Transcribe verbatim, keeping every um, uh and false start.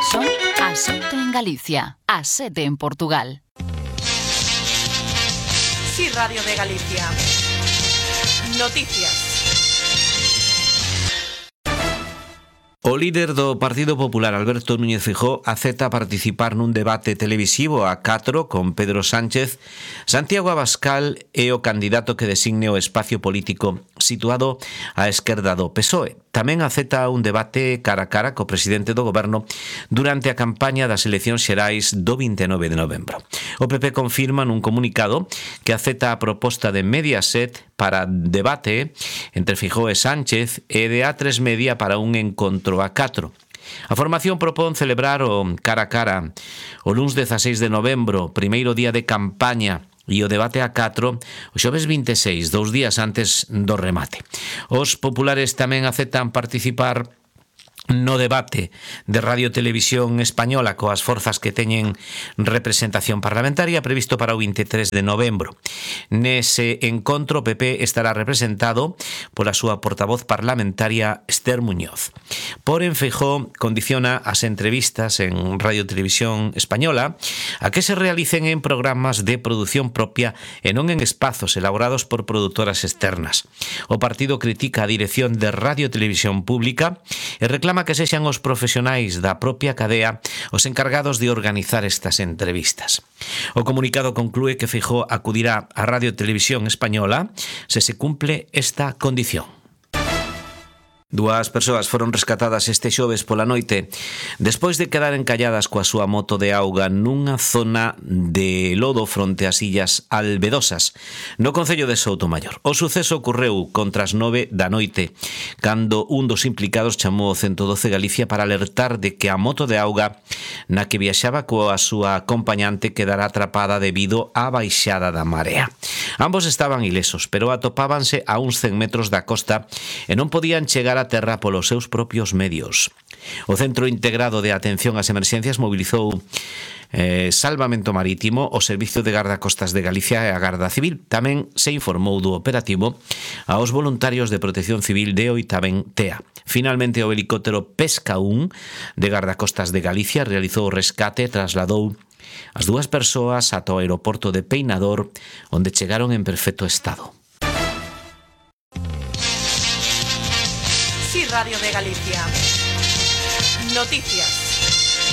son as oito en Galicia, as sete en Portugal. Sí, Radio de Galicia. Noticias. O líder do Partido Popular, Alberto Núñez Feijóo, acepta participar nun debate televisivo a catro con Pedro Sánchez. Santiago Abascal é o candidato que designe o espacio político situado á esquerda do P S O E. Tamén acepta un debate cara a cara co presidente do goberno durante a campaña das eleccións xerais do vinte e nove de novembro. O P P confirma nun comunicado que acepta a proposta de Mediaset para debate entre Feijóo e Sánchez e de A tres Media para un encontro a catro. A formación propón celebrar o cara a cara o luns dezaseis de novembro, primeiro día de campaña, e o debate a catro o xoves vinte e seis, dous días antes do remate. Os populares tamén aceptan participar no debate de Radio Televisión Española coas forzas que teñen representación parlamentaria previsto para o vinte e tres de novembro. Nese encontro o P P estará representado pola súa portavoz parlamentaria Esther Muñoz. Porén, Feijóo condiciona as entrevistas en Radio Televisión Española a que se realicen en programas de produción propia e non en espazos elaborados por produtoras externas. O partido critica a dirección de Radio Televisión Pública e reclama que sexan os profesionais da propia cadea os encargados de organizar estas entrevistas. O comunicado conclúe que Feijóo acudirá á Radio Televisión Española se se cumple esta condición. Dúas persoas foron rescatadas este xoves pola noite despois de quedar encalladas coa súa moto de auga nunha zona de lodo fronte ás illas Albedosas, no concello de Soutomaior. O suceso ocorreu contra as nove da noite, cando un dos implicados chamou o ciento doce Galicia para alertar de que a moto de auga na que viaxaba coa súa acompañante quedará atrapada debido á baixada da marea. Ambos estaban ilesos, pero atopábanse a uns cen metros da costa e non podían chegar a terra polos seus propios medios. O Centro Integrado de Atención ás Emerxencias mobilizou eh, Salvamento Marítimo, o Servicio de Gardacostas de Galicia e a Garda Civil. Tamén se informou do operativo aos voluntarios de Protección Civil de Oitaben Tea. Finalmente, o helicóptero Pesca un de Gardacostas de Galicia realizou o rescate e trasladou as dúas persoas ata o aeroporto de Peinador, onde chegaron en perfecto estado. Sí, Radio de Galicia. Noticias.